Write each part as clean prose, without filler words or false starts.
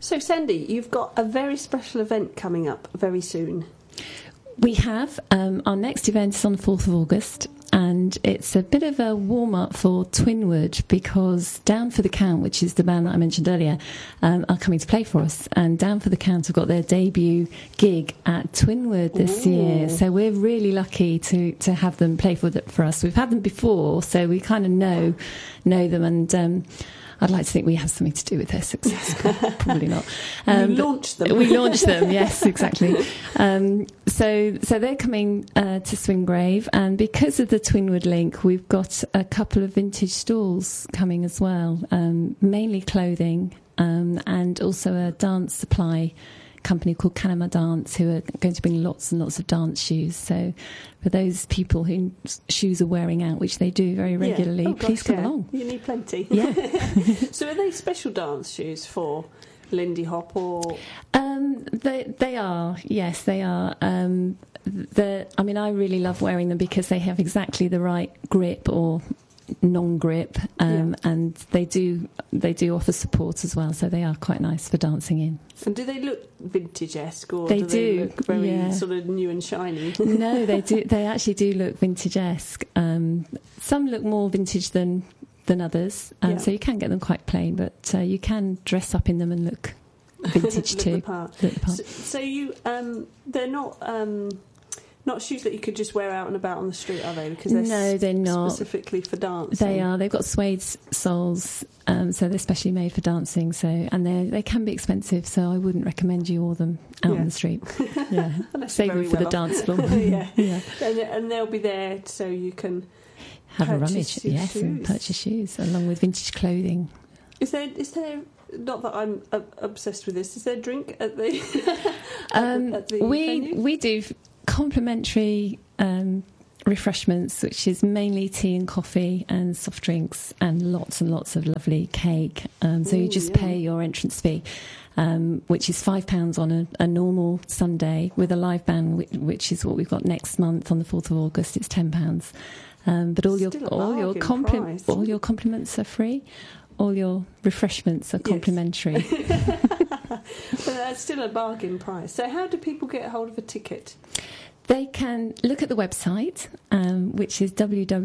So, Sandy, you've got a very special event coming up very soon. We have. Our next event is on the 4th of August, and it's a bit of a warm-up for Twinwood, because Down for the Count, which is the band that I mentioned earlier, are coming to play for us. And Down for the Count have got their debut gig at Twinwood this year. So we're really lucky to have them play for us. We've had them before, so we kind of know them, and I'd like to think we have something to do with their success. Probably not. We launched them. We launched them, yes, exactly. So they're coming to Swingrave, and because of the Twinwood link, we've got a couple of vintage stalls coming as well, mainly clothing, and also a dance supply company called Canama Dance, who are going to bring lots and lots of dance shoes. So for those people whose shoes are wearing out, which they do very regularly, please come along. You need plenty. Yeah. So are they special dance shoes for Lindy Hop, or? They are, yes, they are. I really love wearing them because they have exactly the right grip or non-grip, and they do offer support as well, so they are quite nice for dancing in. And do they look vintage-esque, or they do they look very sort of new and shiny? No, they do. They actually do look vintage-esque. Some look more vintage than others, so you can get them quite plain, but you can dress up in them and look vintage too. Look the part. So you, they're not shoes that you could just wear out and about on the street, are they? Because they're not specifically for dancing. They are. They've got suede soles, so they're specially made for dancing. So, and they can be expensive. So I wouldn't recommend you wear them out on the street. Yeah, save them for the dance floor. Yeah. And they'll be there so you can have a rummage. Yes, and purchase shoes along with vintage clothing. Is there? Not that I'm obsessed with this. Is there a drink at the? at the venue? We do complimentary refreshments, which is mainly tea and coffee and soft drinks and lots of lovely cake. So you just pay your entrance fee, which is £5 on a normal Sunday. With a live band, which is what we've got next month on the 4th of August, it's £10. But all your compliments are free. All your refreshments are complimentary. But that's still a bargain price. So how do people get hold of a ticket? They can look at the website, which is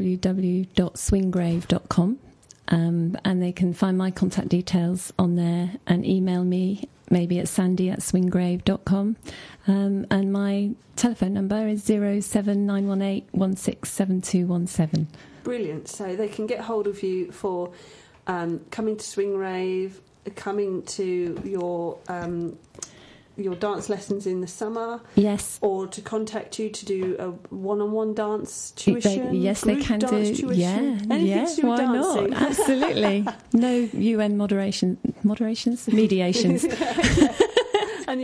www.swingrave.com, and they can find my contact details on there and email me, maybe at sandy@swingrave.com. And my telephone number is 07918 167217. Brilliant. So they can get hold of you for coming to Swingrave, coming to your dance lessons in the summer. Yes. Or to contact you to do a one-on-one dance tuition. They can do. Tuition. Yeah. Anything to do with why dancing. not? Absolutely. No UN mediations. And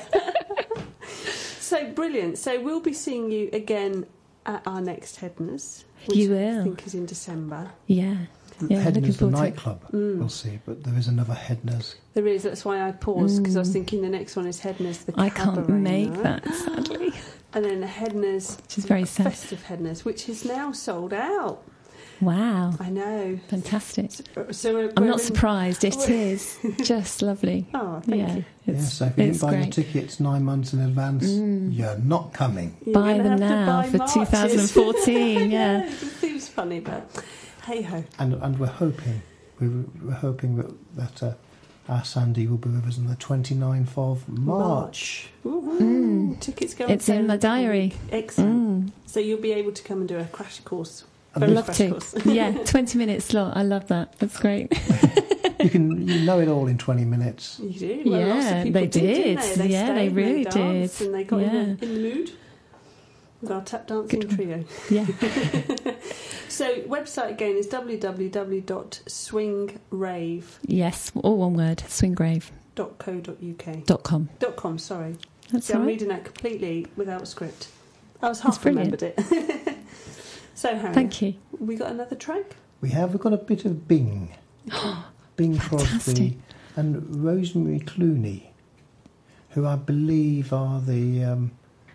So brilliant. So we'll be seeing you again at our next Headners, which you will. I think is in December. Yeah. Headners, the nightclub, we'll see, but there is another Headners. There is, that's why I paused, because I was thinking the next one is Headners, the I cabaret. can't make that, sadly. And then the Headners, which is very sad. Festive Headners, which is now sold out. Wow. I know. Fantastic. So I'm not surprised, it is just lovely. Oh, thank you. So if you didn't buy your tickets 9 months in advance, you're not coming. Buy them now for 2014, yeah. It seems funny, but hey-ho. And we're hoping that our Sandy will be with us on the 29th of March. Tickets go on. It's in my diary. Excellent. So you'll be able to come and do a crash course. I'd love to. 20 minutes slot. I love that. That's great. You know it all in 20 minutes. You do. Well, lots of people they did. They really did. And they got in the mood with our tap dancing trio. Yeah. So website again is www.swingrave. Yes, all one word. Swingrave.co.uk. .com. Sorry. That's I'm reading that completely without a script. I was half remembered it. So, Harry, thank you. We got another track? We've got a bit of Bing. Bing Crosby and Rosemary Clooney, who I believe are the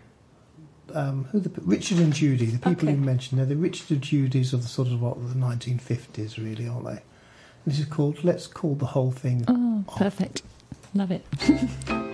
Richard and Judy, the people you mentioned. They're the Richard and Judys of the sort of the 1950s, really, aren't they? This is called Let's Call the Whole Thing Oh, Off. Perfect. Love it.